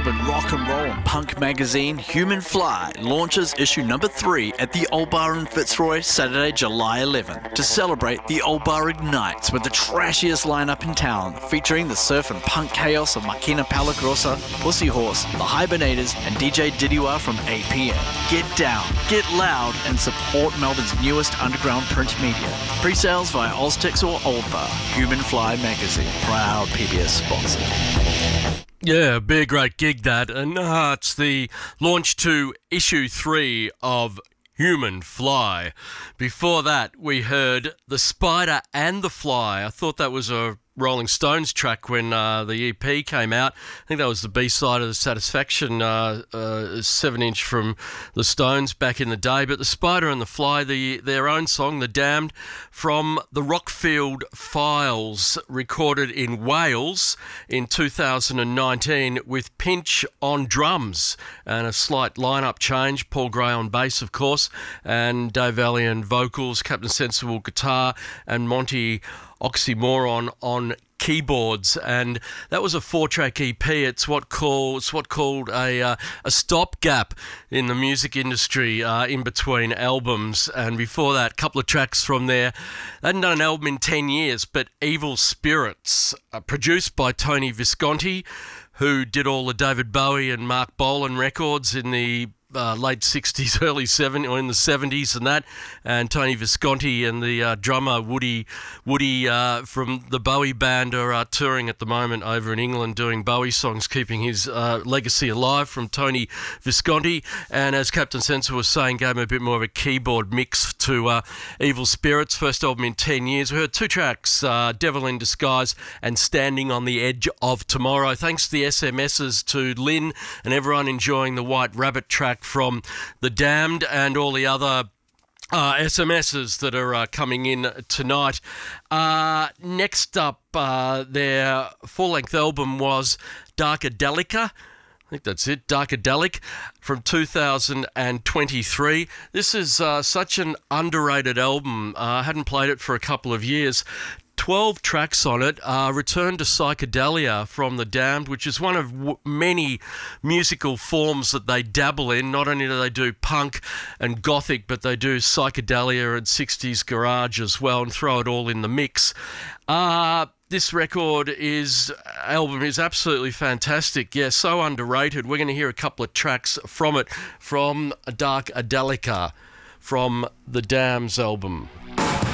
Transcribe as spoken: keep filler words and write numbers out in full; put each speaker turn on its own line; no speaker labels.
Melbourne rock and roll and punk magazine Human Fly launches issue number three at the Old Bar in Fitzroy Saturday, July eleventh to celebrate the Old Bar Ignites with the trashiest lineup in town, featuring the surf and punk chaos of Makina Palagrosa, Pussy Horse, The Hibernators and D J Didiwa from eight p m. Get down, get loud and support Melbourne's newest underground print media. Pre-sales via Oztex or Old Bar. Human Fly magazine, proud P B S sponsor.
Yeah, be a great gig that, and uh, it's the launch to issue three of Human Fly. Before that, we heard The Spider and the Fly. I thought that was a Rolling Stones track when uh, the E P came out. I think that was the B-side of the Satisfaction uh, uh, seven inch from the Stones back in the day. But The Spider and the Fly, the their own song, The Damned, from the Rockfield Files, recorded in Wales in two thousand nineteen with Pinch on drums and a slight lineup change. Paul Gray on bass, of course, and Dave Allen vocals, Captain Sensible guitar, and Monty Oxymoron on keyboards. And that was a four-track E P. It's what called it's what called a uh, a stopgap in the music industry uh, in between albums. And before that, a couple of tracks from there. They hadn't done an album in ten years, but Evil Spirits, uh, produced by Tony Visconti, who did all the David Bowie and Mark Bolan records in the Uh, late sixties, early seventies, or in the seventies and that, and Tony Visconti and the uh, drummer Woody Woody uh, from the Bowie band are uh, touring at the moment over in England doing Bowie songs, keeping his uh, legacy alive from Tony Visconti. And as Captain Sensor was saying, gave him a bit more of a keyboard mix to uh, Evil Spirits, first album in ten years. We heard two tracks, uh, Devil in Disguise and Standing on the Edge of Tomorrow. Thanks to the S M Ss, to Lynn and everyone enjoying the White Rabbit track from The Damned and all the other uh, S M Ss that are uh, coming in tonight. Uh, next up, uh, their full-length album was Darkadelica. I think that's it, Darkadelic, from two thousand twenty-three. This is uh, such an underrated album. Uh, I hadn't played it for a couple of years. twelve tracks on it, uh, Return to Psychedelia from The Damned, which is one of w- many musical forms that they dabble in. Not only do they do punk and gothic, but they do psychedelia and sixties garage as well, and throw it all in the mix. Uh, this record is, album is absolutely fantastic. Yeah, so underrated. We're going to hear a couple of tracks from it, from Darkadelica, from The Damned's album.